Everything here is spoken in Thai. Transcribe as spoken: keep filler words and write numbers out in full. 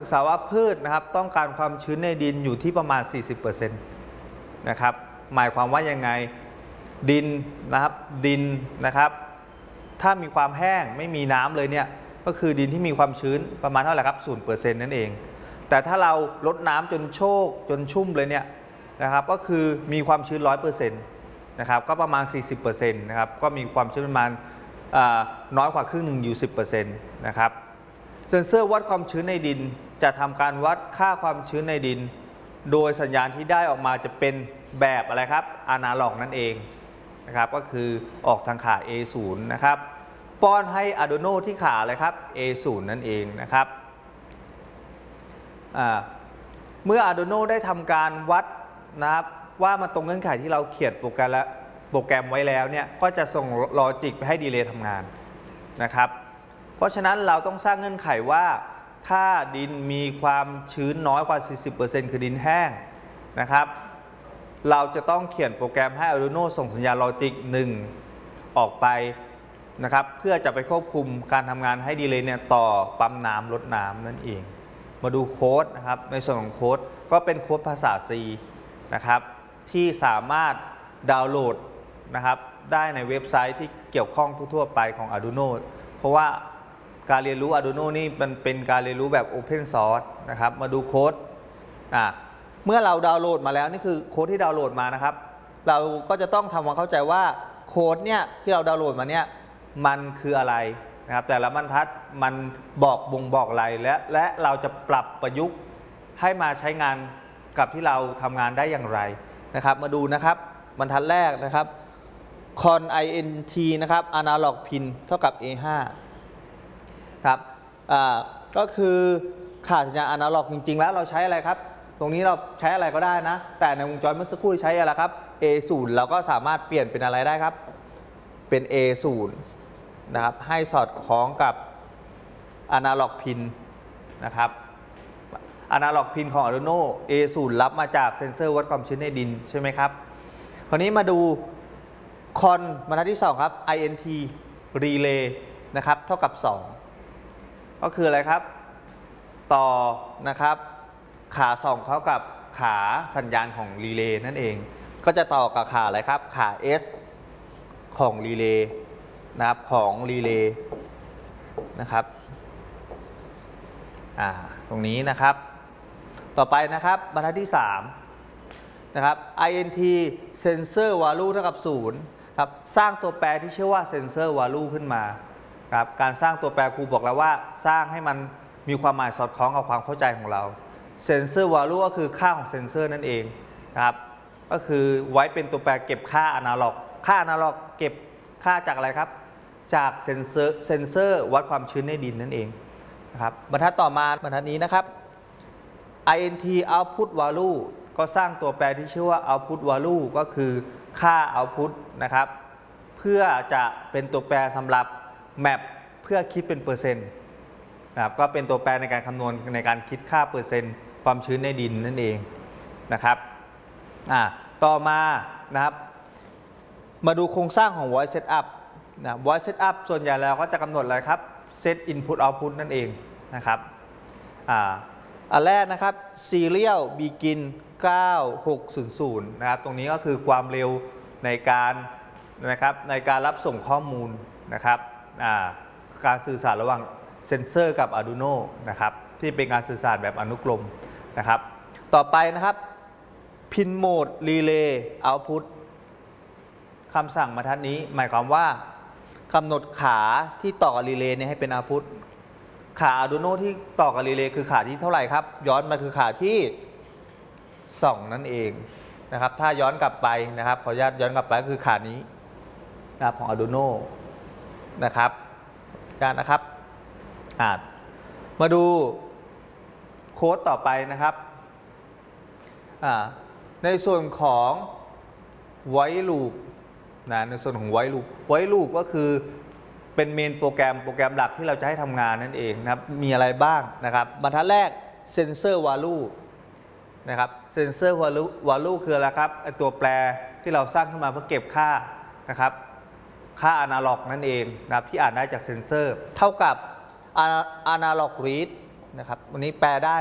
ศึกษาว่าพืชนะครับต้องการความชื้นในดินอยู่ที่ประมาณ สี่สิบเปอร์เซ็นต์ นะครับหมายความว่ายังไงดินนะครับดินนะครับถ้ามีความแห้งไม่มีน้ำเลยเนี่ยก็คือดินที่มีความชื้นประมาณเท่าไหร่ครับ ศูนย์เปอร์เซ็นต์ นั่นเองแต่ถ้าเราลดน้ำจนโชกจนชุ่มเลยเนี่ยนะครับก็คือมีความชื้น ร้อยเปอร์เซ็นต์ นะครับก็ประมาณ สี่สิบเปอร์เซ็นต์ นะครับก็มีความชื้นประมาณน้อยกว่าครึ่งหนึ่งอยู่ สิบเปอร์เซ็นต์ นะครับเซ็นเซอร์วัดความชื้นในดินจะทำการวัดค่าความชื้นในดินโดยสัญญาณที่ได้ออกมาจะเป็นแบบอะไรครับอนาล็อกนั่นเองนะครับก็คือออกทางขา เอ ศูนย์ นะครับป้อนให้ Arduino ที่ขาเลยครับ เอ ศูนย์ นั่นเองนะครับเมื่อ Arduino ได้ทำการวัดนะครับว่ามันตรงเงื่อนไขที่เราเขียนโปรแกรมและโปรแกรมไว้แล้วเนี่ยก็จะส่งลอจิกไปให้ดีเลย์ทำงานนะครับเพราะฉะนั้นเราต้องสร้างเงื่อนไขว่าถ้าดินมีความชื้นน้อยกว่า สี่สิบเปอร์เซ็นต์ คือดินแห้งนะครับเราจะต้องเขียนโปรแกรมให้ Arduino ส่งสัญญาณลอจิกหนึ่งออกไปนะครับเพื่อจะไปควบคุมการทำงานให้ดีเลย์เนี่ยต่อปั๊มน้ำลดน้ำนั่นเองมาดูโค้ดนะครับในส่วนของโค้ดก็เป็นโค้ดภาษา C นะครับที่สามารถดาวน์โหลดนะครับได้ในเว็บไซต์ที่เกี่ยวข้องทั่วๆไปของ Arduino เพราะว่าการเรียนรู้ Arduino นี่มันเป็นการเรียนรู้แบบ Open Source นะครับมาดูโค้ดอ่าเมื่อเราดาวน์โหลดมาแล้วนี่คือโค้ดที่ดาวน์โหลดมานะครับเราก็จะต้องทำความเข้าใจว่าโค้ดเนี่ยที่เราดาวน์โหลดมาเนี่ยมันคืออะไรนะครับแต่ละบรรทัดมันบอกบ่งบอกอะไรและและเราจะปรับประยุกต์ให้มาใช้งานกับที่เราทำงานได้อย่างไรนะครับมาดูนะครับบรรทัดแรกนะครับ con int นะครับ analog pin เท่ากับ เอ ห้า ครับอ่าก็คือขาดสัญญาณอนาล็อกจริงๆแล้วเราใช้อะไรครับตรงนี้เราใช้อะไรก็ได้นะแต่ในวงจรเมื่อสักครู่ใช้อะไรครับ เอ ศูนย์ เราก็สามารถเปลี่ยนเป็นอะไรได้ครับเป็น เอ ศูนย์ นะครับให้สอดคล้องกับอนาล็อกพินนะครับอนาล็อกพินของ Arduino เอ ศูนย์ รับมาจากเซ็นเซอร์วัดความชื้นในดินใช่ไหมครับคราวนี้มาดูคอนบรรทัดที่สองครับ int relay นะครับเท่ากับสองก็คืออะไรครับต่อนะครับขาสองเท่ากับขาสัญญาณของรีเลย์นั่นเองก็จะต่อกับขาอะไรครับขา S ของรีเลย์นะครับของรีเลย์นะครับอ่าตรงนี้นะครับต่อไปนะครับบรรทัดที่สามนะครับ int sensor value เท่ากับศูนย์ครับสร้างตัวแปรที่ชื่อว่า sensor value ขึ้นมาครับการสร้างตัวแปรครูบอกแล้วว่าสร้างให้มันมีความหมายสอดคล้องกับความเข้าใจของเรา sensor value ก็คือค่าของเซนเซอร์นั่นเองนะครับก็คือไว้เป็นตัวแปรเก็บค่าอนาล็อกค่าอนาล็อกเก็บค่าจากอะไรครับจากเซนเซอร์เซนเซอร์วัดความชื้นในดินนั่นเองนะครับบรรทัดต่อมาบรรทัดนี้นะครับ int output value ก็สร้างตัวแปรที่ชื่อว่า output value ก็คือค่า output นะครับเพื่อจะเป็นตัวแปรสำหรับแมปเพื่อคิดเป็นเปอร์เซ็นต์นะครับก็เป็นตัวแปรในการคำนวณในการคิดค่าเปอร์เซ็นต์ความชื้นในดินนั่นเองนะครับอ่าต่อมานะครับมาดูโครงสร้างของ voice setup นะ voice setup ส่วนใหญ่แล้วก็จะกำหนดอะไรครับ set input output นั่นเองนะครับอ่าอันแรกนะครับ serial begin เก้าหกศูนย์ศูนย์นะครับตรงนี้ก็คือความเร็วในการนะครับในการรับส่งข้อมูลนะครับอ่าการสื่อสารระหว่างเซนเซอร์กับ Arduino นะครับที่เป็นการสื่อสารแบบอนุกรมนะครับต่อไปนะครับ pin mode relay output คำสั่งบรรทัดนี้หมายความว่ากำหนดขาที่ต่อกับรีเลย์เนี่ยให้เป็น output ขา Arduino ที่ต่อกับรีเลย์คือขาที่เท่าไหร่ครับย้อนมาคือขาที่สองนั่นเองนะครับถ้าย้อนกลับไปนะครับขออนุญาตย้อนกลับไปก็คือขานี้นะครับของ Arduino นะครับการนะครับมาดูโค้ดต่อไปนะครับในส่วนของ while loop นะในส่วนของ while loop while loop ก็คือเป็นเมนโปรแกรมโปรแกรมหลักที่เราจะให้ทำงานนั่นเองนะครับมีอะไรบ้างนะครับบรรทัดแรก sensor value นะครับ sensor value value คืออะไรครับไอตัวแปรที่เราสร้างขึ้นมาเพื่อเก็บค่านะครับค่าอนาล็อกนั่นเองนะครับที่อ่านได้จากเซนเซอร์เท่ากับ analog read นะครับวันนี้แปลได้